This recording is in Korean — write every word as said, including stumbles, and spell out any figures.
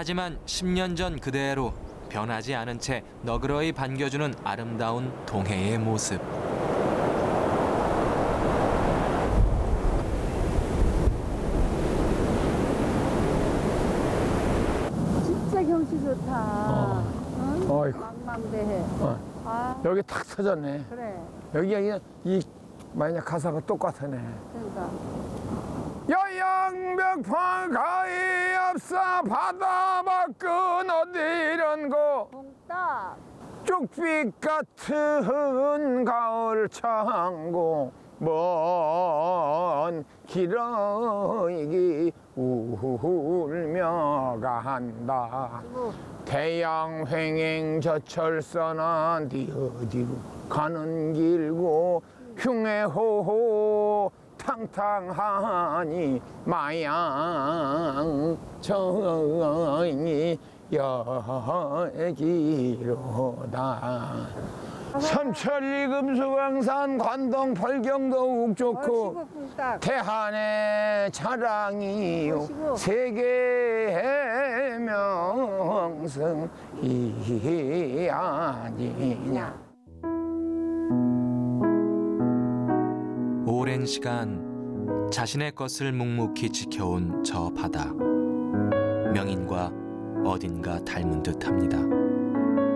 하지만 십 년 전 그대로 변하지 않은 채 너그러이 반겨주는 아름다운 동해의 모습. 진짜 경치 좋다. 어. 응? 어이구. 망망대해. 어. 아, 여기 탁 터졌네. 그래. 여기가 그냥 이 만약 가사가 똑같네. 그러니까. 여양벽판 가히 앞서 바다 밖은 어디런 곳 봉딱. 쪽빛 같은 가을 창고 먼 기러기 울며 간다. 그리고 태양 횡행 저철선한 뒤 어디로 가는 길고 흉해호호 탕탕하니 마양 정이 여기로다. 삼천리 금수강산 관동 벌경도 욱좋고 얼씨구 봉딱. 대한의 자랑이요 멋지고. 세계의 명성이 아니냐. 오랜 시간 자신의 것을 묵묵히 지켜온 저 바다. 명인과 어딘가 닮은 듯합니다.